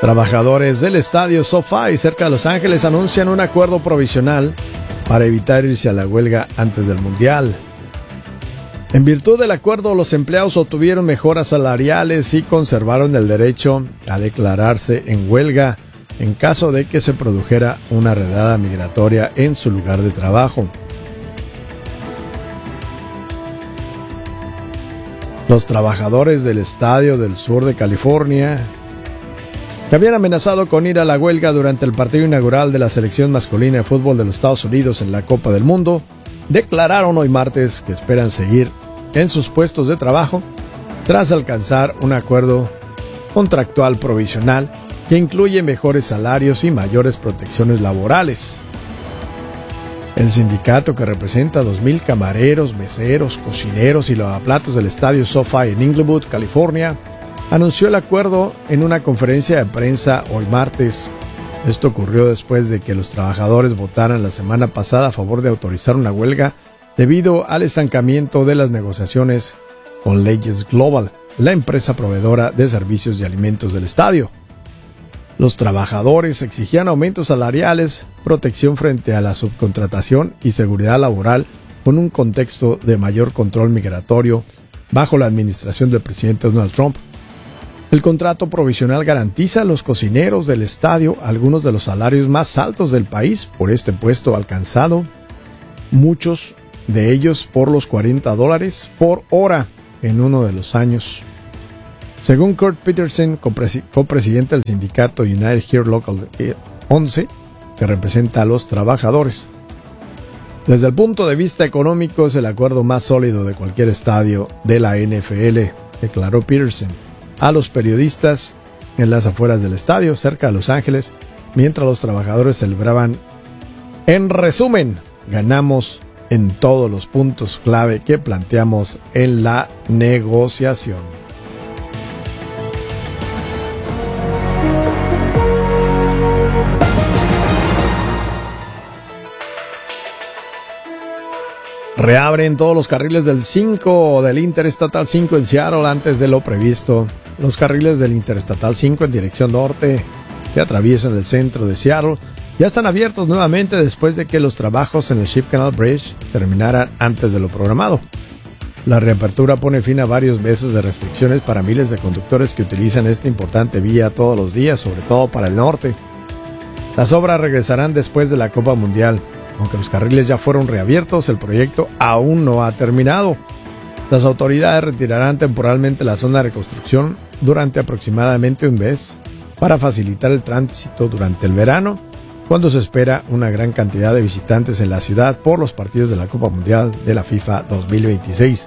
Trabajadores del estadio SoFi cerca de Los Ángeles anuncian un acuerdo provisional para evitar irse a la huelga antes del Mundial. En virtud del acuerdo, los empleados obtuvieron mejoras salariales y conservaron el derecho a declararse en huelga en caso de que se produjera una redada migratoria en su lugar de trabajo. Los trabajadores del estadio del sur de California, que habían amenazado con ir a la huelga durante el partido inaugural de la selección masculina de fútbol de los Estados Unidos en la Copa del Mundo, declararon hoy martes que esperan seguir en sus puestos de trabajo tras alcanzar un acuerdo contractual provisional que incluye mejores salarios y mayores protecciones laborales. El sindicato, que representa a 2,000 camareros, meseros, cocineros y lavaplatos del estadio SoFi en Inglewood, California, anunció el acuerdo en una conferencia de prensa hoy martes. Esto ocurrió después de que los trabajadores votaran la semana pasada a favor de autorizar una huelga debido al estancamiento de las negociaciones con Lay's Global, la empresa proveedora de servicios y alimentos del estadio. Los trabajadores exigían aumentos salariales, protección frente a la subcontratación y seguridad laboral con un contexto de mayor control migratorio bajo la administración del presidente Donald Trump. El contrato provisional garantiza a los cocineros del estadio algunos de los salarios más altos del país por este puesto alcanzado, muchos de ellos por los $40 por hora en uno de los años. Según Kurt Peterson, copresidente del sindicato United Here Local 11, que representa a los trabajadores, desde el punto de vista económico es el acuerdo más sólido de cualquier estadio de la NFL, declaró Peterson a los periodistas en las afueras del estadio, cerca de Los Ángeles, mientras los trabajadores celebraban. En resumen, ganamos en todos los puntos clave que planteamos en la negociación. Reabren todos los carriles del 5 del Interestatal 5 en Seattle antes de lo previsto. Los carriles del Interestatal 5 en dirección norte, que atraviesan el centro de Seattle, ya están abiertos nuevamente después de que los trabajos en el Ship Canal Bridge terminaran antes de lo programado. La reapertura pone fin a varios meses de restricciones para miles de conductores que utilizan esta importante vía todos los días, sobre todo para el norte. Las obras regresarán después de la Copa Mundial. Aunque los carriles ya fueron reabiertos, el proyecto aún no ha terminado. Las autoridades retirarán temporalmente la zona de reconstrucción durante aproximadamente un mes para facilitar el tránsito durante el verano, cuando se espera una gran cantidad de visitantes en la ciudad por los partidos de la Copa Mundial de la FIFA 2026.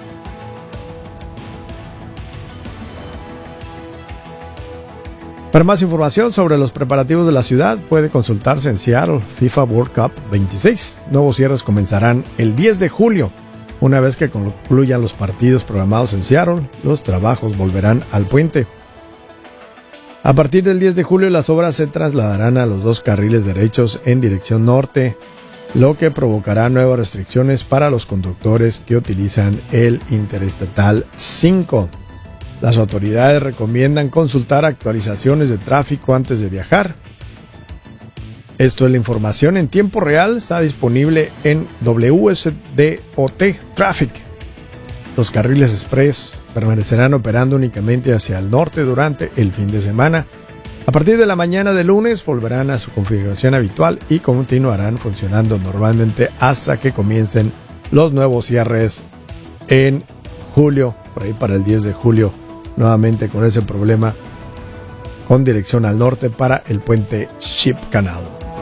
Para más información sobre los preparativos de la ciudad, puede consultarse en Seattle FIFA World Cup 26. Nuevos cierres comenzarán el 10 de julio. Una vez que concluyan los partidos programados en Seattle, los trabajos volverán al puente. A partir del 10 de julio, las obras se trasladarán a los dos carriles derechos en dirección norte, lo que provocará nuevas restricciones para los conductores que utilizan el Interestatal 5. Las autoridades recomiendan consultar actualizaciones de tráfico antes de viajar. Esto es la información en tiempo real, está disponible en WSDOT Traffic. Los carriles express permanecerán operando únicamente hacia el norte durante el fin de semana. A partir de la mañana de lunes volverán a su configuración habitual y continuarán funcionando normalmente hasta que comiencen los nuevos cierres en julio, por ahí para el 10 de julio, nuevamente con ese problema con dirección al norte para el puente Ship Canal.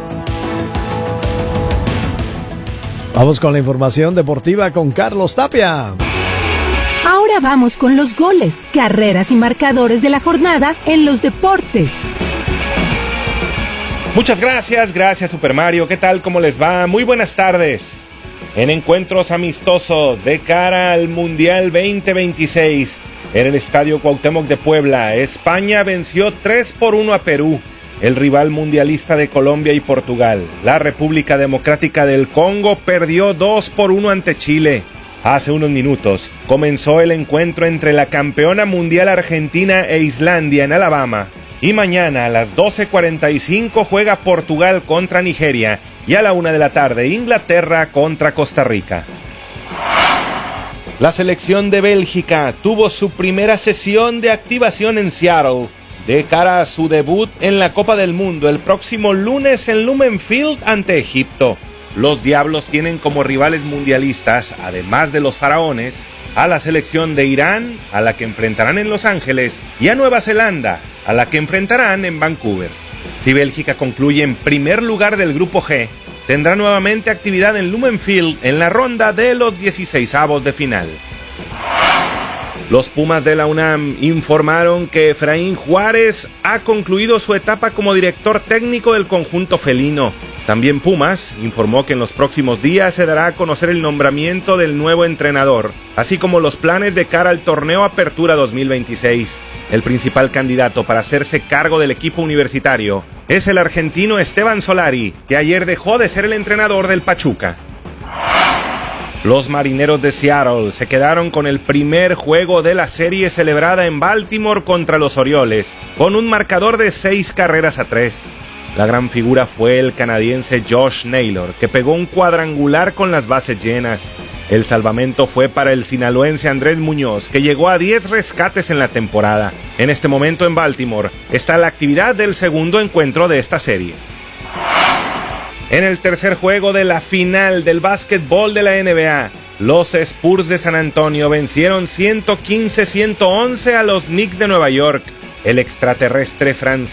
Vamos con la información deportiva con Carlos Tapia. Ahora vamos con los goles, carreras y marcadores de la jornada en los deportes. Muchas gracias Super Mario. ¿Qué tal? ¿Cómo les va? Muy buenas tardes. En encuentros amistosos de cara al Mundial 2026 en el Estadio Cuauhtémoc de Puebla, España venció 3-1 a Perú, el rival mundialista de Colombia y Portugal. La República Democrática del Congo perdió 2-1 ante Chile. Hace unos minutos comenzó el encuentro entre la campeona mundial Argentina e Islandia en Alabama, Y mañana a las 12:45 juega Portugal contra Nigeria y a la 1 de la tarde Inglaterra contra Costa Rica. La selección de Bélgica tuvo su primera sesión de activación en Seattle de cara a su debut en la Copa del Mundo el próximo lunes en Lumen Field ante Egipto. Los Diablos tienen como rivales mundialistas, además de los Faraones, a la selección de Irán, a la que enfrentarán en Los Ángeles, y a Nueva Zelanda, a la que enfrentarán en Vancouver. Si Bélgica concluye en primer lugar del Grupo G, tendrá nuevamente actividad en Lumen Field en la ronda de los 16avos de final. Los Pumas de la UNAM informaron que Efraín Juárez ha concluido su etapa como director técnico del conjunto felino. También Pumas informó que en los próximos días se dará a conocer el nombramiento del nuevo entrenador, así como los planes de cara al torneo Apertura 2026. El principal candidato para hacerse cargo del equipo universitario es el argentino Esteban Solari, que ayer dejó de ser el entrenador del Pachuca. Los Marineros de Seattle se quedaron con el primer juego de la serie celebrada en Baltimore contra los Orioles, con un marcador de 6-3. La gran figura fue el canadiense Josh Naylor, que pegó un cuadrangular con las bases llenas. El salvamento fue para el sinaloense Andrés Muñoz, que llegó a 10 rescates en la temporada. En este momento en Baltimore está la actividad del segundo encuentro de esta serie. En el tercer juego de la final del básquetbol de la NBA, los Spurs de San Antonio vencieron 115-111 a los Knicks de Nueva York. El extraterrestre francés